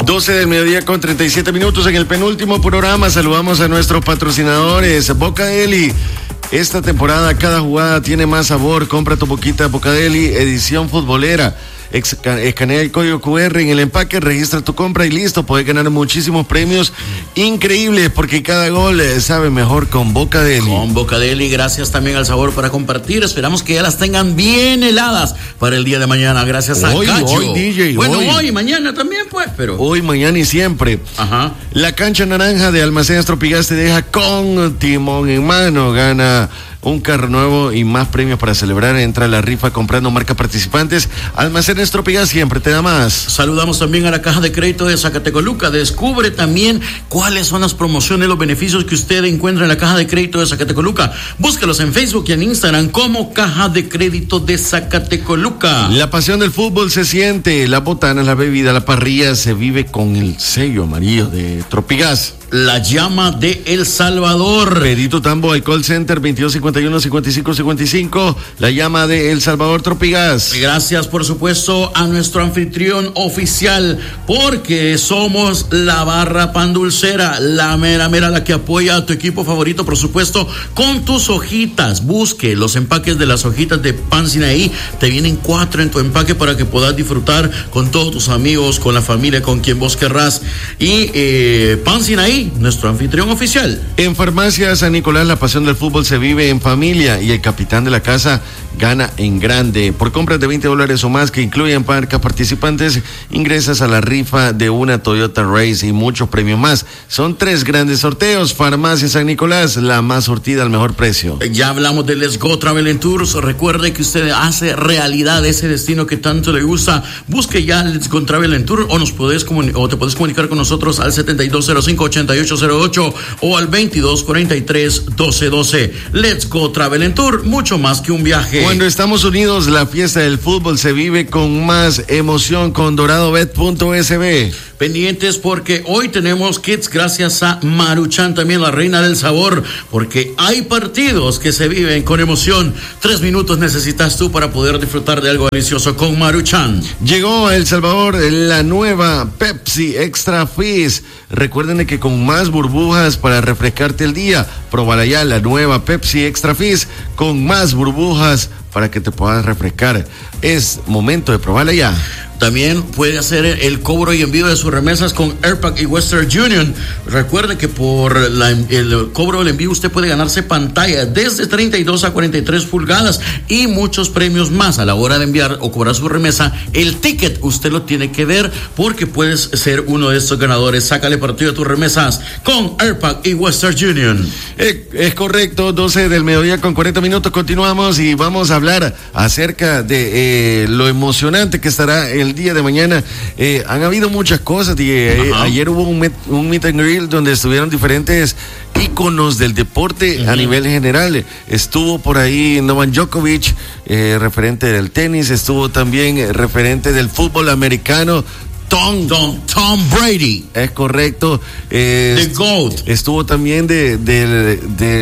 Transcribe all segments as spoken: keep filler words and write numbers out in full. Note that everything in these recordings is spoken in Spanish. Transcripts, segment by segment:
doce del mediodía con treinta y siete minutos. En el penúltimo programa saludamos a nuestros patrocinadores. Bocadeli. Esta temporada cada jugada tiene más sabor. Compra tu boquita Bocadeli, edición futbolera. Escanea el código cu erre en el empaque, registra tu compra y listo, puedes ganar muchísimos premios increíbles porque cada gol sabe mejor con Bocadeli. Con Bocadeli, gracias también al sabor para compartir. Esperamos que ya las tengan bien heladas para el día de mañana, gracias a hoy, Cacho. Hoy, D J, bueno, hoy. hoy, mañana también, pues, pero... Hoy, mañana y siempre. Ajá. La cancha naranja de Almacén Estropigas te deja con timón en mano, gana un carro nuevo y más premios para celebrar. Entra a la rifa comprando marcas participantes. Almacén Estropigas siempre te da más. Saludamos también a la Caja de Crédito de Zacatecoluca. Descubre también cuáles son las promociones, los beneficios que usted encuentra en la Caja de Crédito de Zacatecoluca. Búsquelos en Facebook y en Instagram como Caja de Crédito de Zacatecoluca. La pasión del fútbol se siente. Las botanas, la bebida, la parrilla se vive con el sello amarillo de Tropigas. La llama de El Salvador. Pedí tu tambo al call center veintidós cincuenta y uno cincuenta y cinco cincuenta y cinco. La llama de El Salvador Tropigas. Gracias, por supuesto, a nuestro anfitrión oficial, porque somos la barra pan dulcera, la mera mera, la que apoya a tu equipo favorito, por supuesto, con tus hojitas. Busque los empaques de las hojitas de Pan Sinaí. Te vienen cuatro en tu empaque para que puedas disfrutar con todos tus amigos, con la familia, con quien vos querrás. Y eh, Pan Sinaí, nuestro anfitrión oficial. En Farmacia San Nicolás, la pasión del fútbol se vive en familia y el capitán de la casa gana en grande. Por compras de veinte dólares o más que incluyen marcas participantes, ingresas a la rifa de una Toyota Race y muchos premios más. Son tres grandes sorteos. Farmacia San Nicolás, la más surtida al mejor precio. Ya hablamos de Let's Go Travel and Tours. Recuerde que usted hace realidad ese destino que tanto le gusta. Busque ya Let's Go Travel and Tour o nos podés comuni- o te puedes comunicar con nosotros al setenta y dos cero cinco ochenta y ocho cero ocho o al veintidós cuarenta y tres doce doce. Let's Go Travel and Tour, mucho más que un viaje. Cuando estamos unidos, la fiesta del fútbol se vive con más emoción con dorado bet punto es be. Pendientes porque hoy tenemos kits gracias a Maruchan, también la reina del sabor, porque hay partidos que se viven con emoción. Tres minutos necesitas tú para poder disfrutar de algo delicioso con Maruchan. Llegó a El Salvador la nueva Pepsi Extra Fizz. Recuerden que con más burbujas para refrescarte el día, probala ya la nueva Pepsi Extra Fizz con más burbujas para que te puedas refrescar. Es momento de probarla ya. También puede hacer el cobro y envío de sus remesas con Airpack y Western Union. Recuerde que por la, el cobro del envío usted puede ganarse pantalla desde treinta y dos a cuarenta y tres pulgadas y muchos premios más. A la hora de enviar o cobrar su remesa, el ticket usted lo tiene que ver porque puedes ser uno de estos ganadores. Sácale partido a tus remesas con Airpack y Western Union. Eh, es correcto, doce del mediodía con cuarenta minutos. Continuamos y vamos a hablar acerca de eh, lo emocionante que estará el día de mañana. Eh, han habido muchas cosas. Eh, ayer hubo un, met, un meet and grill donde estuvieron diferentes íconos del deporte uh-huh. a nivel general. Estuvo por ahí Novak Djokovic, eh, referente del tenis. Estuvo también eh, referente del fútbol americano. Tom, Tom, Tom Brady. Es correcto. Eh, The GOAT. Estuvo también de, de,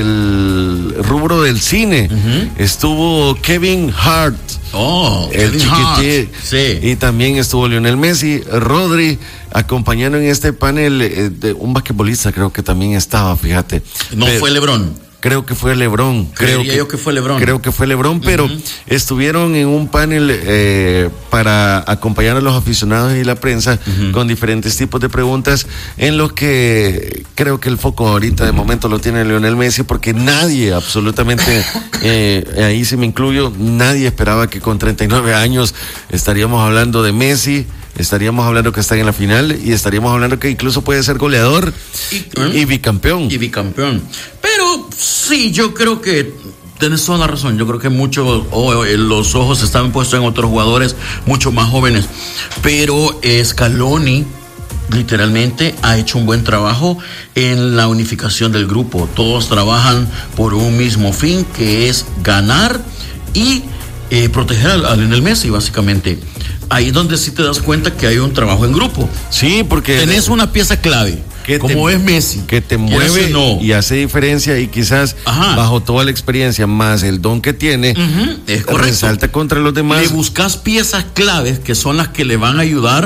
del rubro del cine. Uh-huh. Estuvo Kevin Hart. Oh, el Kevin chiquitín. Sí. Y también estuvo Lionel Messi, Rodri, acompañando en este panel eh, de un basquetbolista, creo que también estaba, fíjate. No Pero, fue LeBron. Creo que fue LeBron. Creo que, yo que fue LeBron. Creo que fue LeBron, pero uh-huh. estuvieron en un panel eh, para acompañar a los aficionados y la prensa uh-huh. con diferentes tipos de preguntas en los que creo que el foco ahorita de momento lo tiene Lionel Messi, porque nadie, absolutamente, eh, ahí sí me incluyo, nadie esperaba que con treinta y nueve años estaríamos hablando de Messi. Estaríamos hablando que está en la final y estaríamos hablando que incluso puede ser goleador y, ¿eh? y bicampeón. Y bicampeón. Pero sí, yo creo que tienes toda la razón. Yo creo que muchos oh, los ojos estaban puestos en otros jugadores mucho más jóvenes. Pero Scaloni literalmente ha hecho un buen trabajo en la unificación del grupo. Todos trabajan por un mismo fin, que es ganar y eh, proteger a Lionel Messi, básicamente. Ahí es donde sí te das cuenta que hay un trabajo en grupo. Sí, porque tenés una pieza clave, que como te, es Messi, que te mueve no. y hace diferencia, y quizás Ajá. bajo toda la experiencia más el don que tiene, uh-huh. es correcto. resalta contra los demás. Le buscas piezas claves que son las que le van a ayudar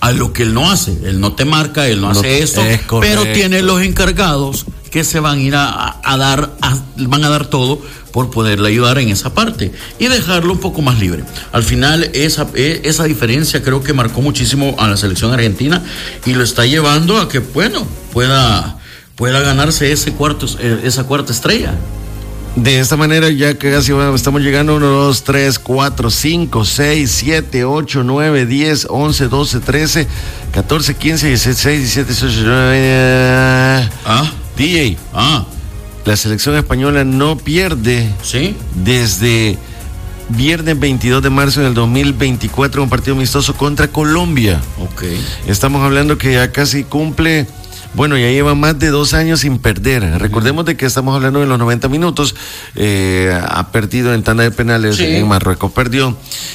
a lo que él no hace. Él no te marca, él no, no hace esto, pero tiene los encargados que se van a ir a, a dar, a, van a dar todo por poderle ayudar en esa parte y dejarlo un poco más libre. Al final, esa, esa diferencia creo que marcó muchísimo a la selección argentina y lo está llevando a que, bueno, pueda, pueda ganarse ese cuarto, esa cuarta estrella. De esta manera, ya que casi estamos llegando, uno, dos, tres, cuatro, cinco, seis, siete, ocho, nueve, diez, once, doce, trece, catorce, quince, dieciséis, diecisiete, dieciocho, diecinueve. Ah, D J. Ah. La selección española no pierde. Sí. Desde viernes veintidós de marzo en el dos mil veinticuatro, un partido amistoso contra Colombia. Ok. Estamos hablando que ya casi cumple. Bueno, ya lleva más de dos años sin perder. Recordemos de que estamos hablando de los noventa minutos. Eh, ha perdido en tanda de penales, sí. En Marruecos perdió.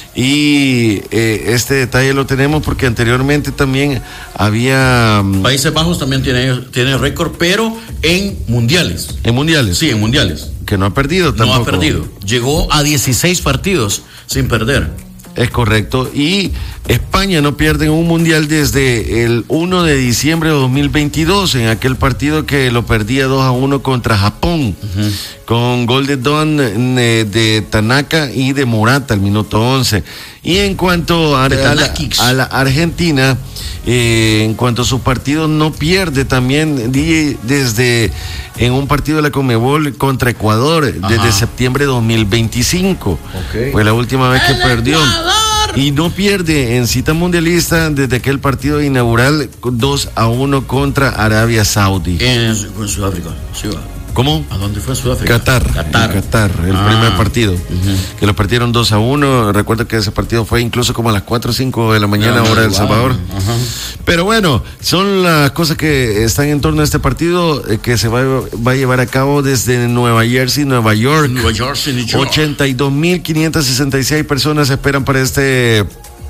Y eh, este detalle lo tenemos porque anteriormente también había... Países Bajos también tiene, tiene récord, pero en mundiales. ¿En mundiales? Sí, en mundiales. Que no ha perdido tampoco. No ha perdido. Llegó a dieciséis partidos sin perder. Es correcto, y España no pierde en un mundial desde el primero de diciembre de dos mil veintidós, en aquel partido que lo perdía dos a uno contra Japón, uh-huh. con gol de Don eh, de Tanaka y de Morata al minuto once. Y en cuanto a, a, la, a la Argentina, eh, en cuanto a sus partidos, no pierde también desde en un partido de la Conmebol contra Ecuador, ajá. desde septiembre de dos mil veinticinco. Okay. Fue la última vez que perdió. Ecuador. Y no pierde en cita mundialista desde aquel partido inaugural dos a uno contra Arabia Saudí. En, en Sudáfrica, sí va. ¿Cómo? ¿A dónde fue Sudáfrica? Qatar. Qatar. Qatar, el ah, primer partido. Uh-huh. Que lo perdieron dos a uno. Recuerdo que ese partido fue incluso como a las cuatro o cinco de la mañana, hora del Salvador. Uh-huh. Pero bueno, son las cosas que están en torno a este partido eh, que se va, va a llevar a cabo desde Nueva Jersey, Nueva York. Nueva Jersey, New York. ochenta y dos mil quinientas sesenta y seis personas esperan para este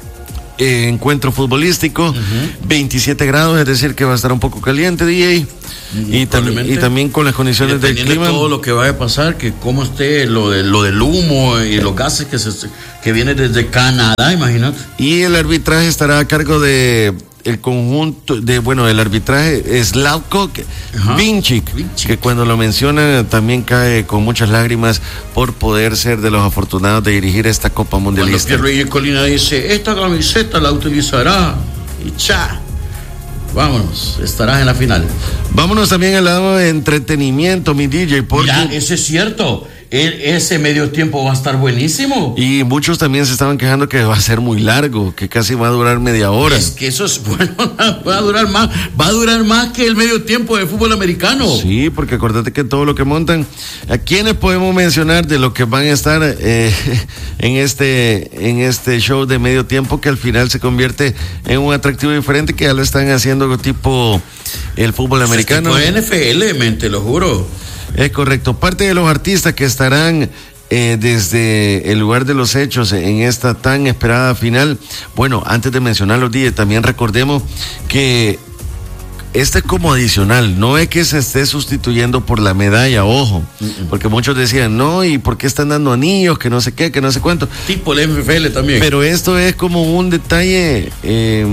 eh, encuentro futbolístico. Uh-huh. veintisiete grados, es decir, que va a estar un poco caliente, D J. Y, tam- y también con las condiciones del clima, todo lo que vaya a pasar, que cómo esté lo de lo del humo y los gases que se que vienen desde Canadá, imagínate. Y el arbitraje estará a cargo de el conjunto de bueno el arbitraje Slavko Vinčić, que cuando lo menciona también cae con muchas lágrimas por poder ser de los afortunados de dirigir esta Copa Mundialista. Cuando Pierluigi Collina dice, esta camiseta la utilizará y cha. Vámonos, estarás en la final. Vámonos también al lado de entretenimiento, mi D J. Porque... Ya, eso es cierto. El, ese medio tiempo va a estar buenísimo. Y muchos también se estaban quejando que va a ser muy largo, que casi va a durar media hora. Es que eso es bueno, va a durar más, va a durar más que el medio tiempo de fútbol americano. Sí, porque acuérdate que todo lo que montan, ¿a quiénes podemos mencionar de lo que van a estar eh, en este en este show de medio tiempo que al final se convierte en un atractivo diferente que ya lo están haciendo tipo el fútbol americano? Tipo N F L, men, te lo juro. Es correcto. Parte de los artistas que estarán eh, desde el lugar de los hechos en esta tan esperada final. Bueno, antes de mencionar los días, también recordemos que este es como adicional, no es que se esté sustituyendo por la medalla, ojo, uh-uh. porque muchos decían, no, ¿y por qué están dando anillos? Que no sé qué, que no sé cuánto. Tipo el N F L también. Pero esto es como un detalle... Eh,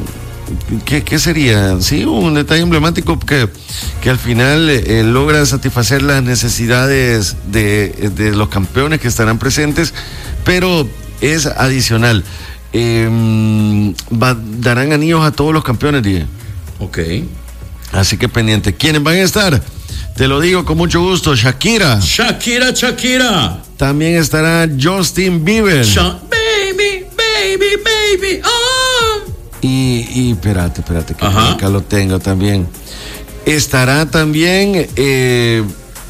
¿Qué, ¿Qué sería? Sí, un detalle emblemático que, que al final eh, logra satisfacer las necesidades de, de los campeones que estarán presentes, pero es adicional. Eh, va, darán anillos a todos los campeones, dije. Ok. Así que pendiente. ¿Quiénes van a estar? Te lo digo con mucho gusto. Shakira. Shakira, Shakira. También estará Justin Bieber. Sha- baby, baby, baby, oh. Y, y espérate, espérate, que Ajá. acá lo tengo también. Estará también eh,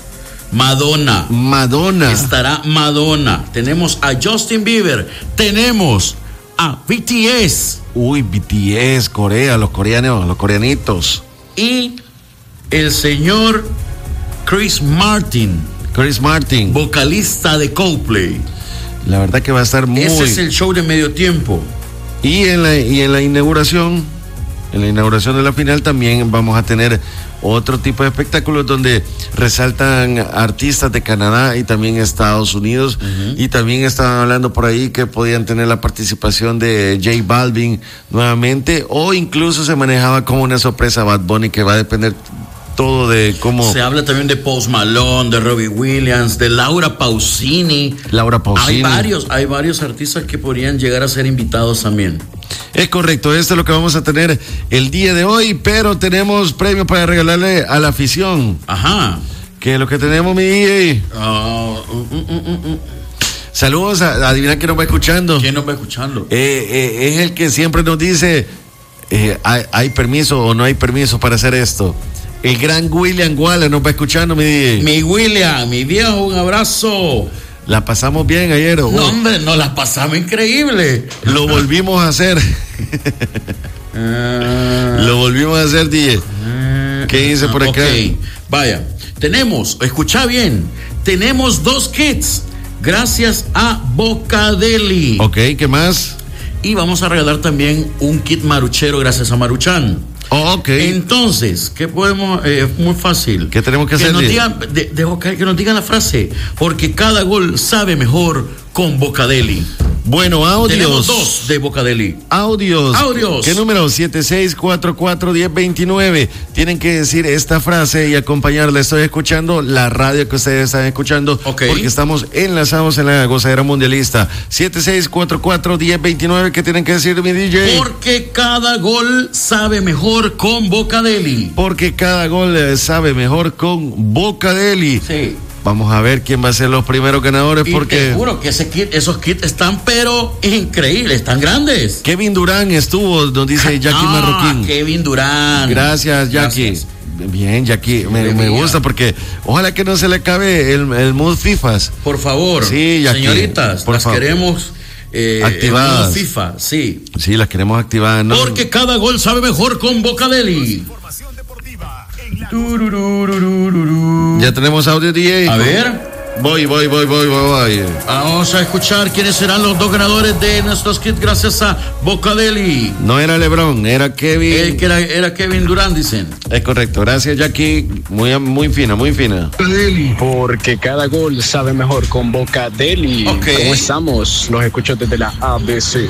Madonna. Madonna. Estará Madonna. Tenemos a Justin Bieber. Tenemos a B T S. Uy, B T S, Corea, los coreanos, los coreanitos. Y el señor Chris Martin. Chris Martin. Vocalista de Coldplay. La verdad que va a estar muy... Ese es el show de medio tiempo. Y en la, y en la inauguración, en la inauguración de la final también vamos a tener otro tipo de espectáculos donde resaltan artistas de Canadá y también Estados Unidos. Uh-huh. Y también estaban hablando por ahí que podían tener la participación de J Balvin nuevamente, o incluso se manejaba como una sorpresa Bad Bunny, que va a depender todo de cómo... Se habla también de Post Malone, de Robbie Williams, de Laura Pausini. Laura Pausini. Hay varios, hay varios artistas que podrían llegar a ser invitados también. Es correcto, esto es lo que vamos a tener el día de hoy, pero tenemos premios para regalarle a la afición. Ajá. ¿Qué es lo que tenemos, mi D J? Uh, uh, uh, uh, uh. Saludos, a, adivina quién nos va escuchando. ¿Quién nos va escuchando? Eh, eh, es el que siempre nos dice, eh, hay, hay permiso o no hay permiso para hacer esto. El gran William Wallace nos va escuchando, mi D J. Mi William, mi viejo, un abrazo. La pasamos bien ayer. No, hombre, nos la pasamos increíble. Lo volvimos a hacer. uh, Lo volvimos a hacer, D J. Uh, ¿Qué dice por acá? Ok, vaya. Tenemos, escucha bien, tenemos dos kits gracias a Bocadeli. Ok, ¿qué más? Y vamos a regalar también un kit maruchero gracias a Maruchan. Oh, ok. Entonces, ¿qué podemos? Eh, muy fácil. ¿Qué tenemos que, que hacer? Nos digan, de, de, que nos digan la frase, porque cada gol sabe mejor con Bocadeli. Bueno, audios. Tenemos dos de Bocadeli. Audios. Audios. ¿Qué número? siete seis cuatro cuatro, uno cero dos nueve. Tienen que decir esta frase y acompañarla. Estoy escuchando la radio que ustedes están escuchando. Okay. Porque estamos enlazados en la gozadera mundialista. siete seis cuatro cuatro, uno cero dos nueve. ¿Qué tienen que decir, mi D J? Porque cada gol sabe mejor con Bocadeli. Porque cada gol sabe mejor con Bocadeli. Sí. Vamos a ver quién va a ser los primeros ganadores, y porque... te juro que ese kit, esos kits están pero increíbles, están grandes. Kevin Durán estuvo, nos dice Jackie ah, Marroquín. Kevin Durán. Gracias, Jackie. Gracias. Bien, Jackie, me, me gusta porque ojalá que no se le acabe el, el mood FIFAs. Por favor, sí, Jackie, señoritas, por las favor. queremos eh, activadas. El mood FIFA, sí. Sí, las queremos activadas. ¿No? Porque cada gol sabe mejor con Bocadeli. Ya tenemos audio, D J. A ver. Voy, voy, voy, voy, voy, voy. Vamos a escuchar quiénes serán los dos ganadores de nuestros kits gracias a Bocadeli. No era LeBron, era Kevin. El que era, era Kevin Durán, dicen. Es correcto. Gracias, Jackie. Muy, muy fina, muy fina. Bocadeli. Porque cada gol sabe mejor con Bocadeli. Okay. ¿Cómo estamos? Los escucho desde la A B C.